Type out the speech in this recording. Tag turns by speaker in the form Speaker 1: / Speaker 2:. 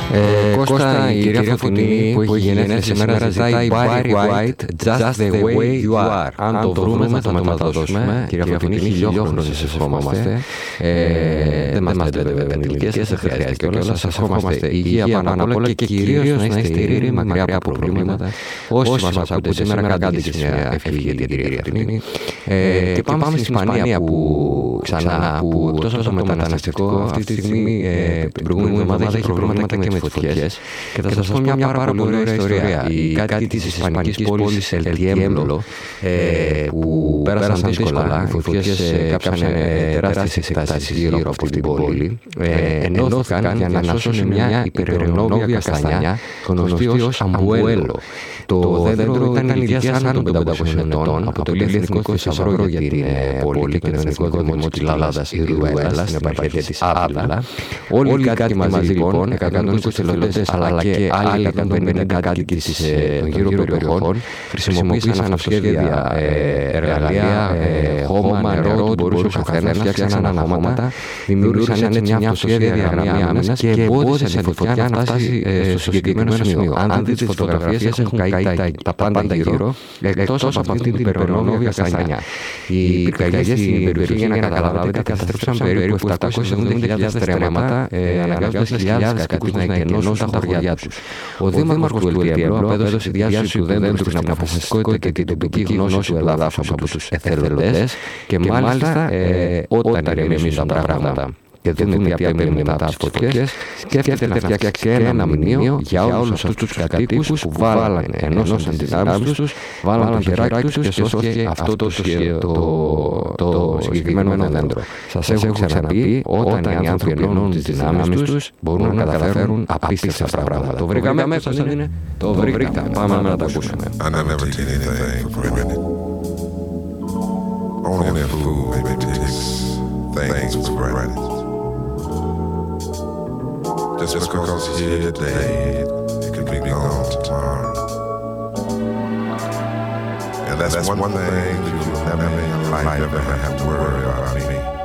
Speaker 1: Κώστα, η κυρία Φωτεινή που έχει γενέθλια σήμερα ζητάει Barry White, Just the way you are. Αν το βρούμε θα το μεταδώσουμε. Κυρία Φωτεινή, χιλιόχρονη σας ευχόμαστε. Δεν μας λέτε βέβαια ενηλικές, δεν χρειάζεται κιόλας. Σας ευχόμαστε υγεία πάνω απ' όλα και κυρίως να είστε ήρεμοι, μακριά από προβλήματα. Όσοι μας ακούτε σήμερα, κάντε και μια ευχή για την κυρία Φωτεινή. Και πάμε στην Ισπανία που ξανά, που εκτός από το μεταναστευτικό αυτή τη στιγμή την προηγούμενη εβδομάδα έχει προβλήματα και με τις φωτιές. Και θα σας πω μια πάρα πολύ ωραία ιστορία. Οι κάτοικοι της ισπανικής πόλης El Tiemblo που πέρασαν δύσκολα, οι φωτιές κάψαν τεράστιες εκτάσεις γύρω από την πόλη, ενώθηκαν για να σώσουν μια υπεραιωνόβια καστανιά γνωστή ως αμπουέλο. Το δέντρο ήταν ηλικίας άνω των 500 ετών, αποτελεί εθνικό θησαυρό για την πόλη και το εθνικό δήμο της Λάδας Ιρουέλα στην επαρχία της Άβυλα. Όλοι οι κάτοικοι μαζί λοιπόν, 120 εθελοντές αλλά και άλλοι 150 κάτοικοι των γύρω περιοχών, χρησιμοποίησαν αυσχέδια εργαλεία, χώμα, νερό, ό,τι μπορούσε ο καθένας, φτιάξαν αναχώματα, δημιούργησαν έτσι μια αυτοσχέδια γραμμή άμυνας και εμπόδισαν τη φωτιά να φτάσει στο συγκεκριμένο σημείο. Αν δείτε τις φωτογραφίες, έχουν καεί τα πάντα γύρω, εκτός από αυτή την υπεραιωνόβια καστανιά. Οι πυρκαγιές στην περιοχή, για να καταλάβετε, καταστρέψαν περίπου 770.000 στρέμματα, αναγκάζοντας χιλιάδες κατοίκους να εκενώσουν τα χωριά τους. Ο δήμαρχος του El Tiemblo απέδωσε τη διάσωση του δέντρου στην αποφασιστικότητα και την τοπική γνώση του εδάφους από τους εθελοντές και μάλιστα όταν ηρεμήσουν τα πράγματα και δουν τι απέμενε μετά από τις φωτιές, σκέφτεται να φτιάξει και ένα μνημείο για όλους αυτούς τους κατοίκους που βάλανε, ενώσαν τις δυνάμεις τους, βάλανε το χεράκι τους και σώθηκε αυτό το συγκεκριμένο δέντρο. Σας έχω ξαναπεί, όταν οι άνθρωποι ενώνουν τις δυνάμεις τους, μπορούν να καταφέρουν απίστευτα πράγματα. Το βρήκαμε, σας δεν είναι? Το βρήκαμε. Πάμε να τα ακούσουμε.
Speaker 2: Only a fool maybe takes things for granted. Just because it's here today, it could be gone tomorrow. And that's one thing that you'll never in your life ever have to worry about me.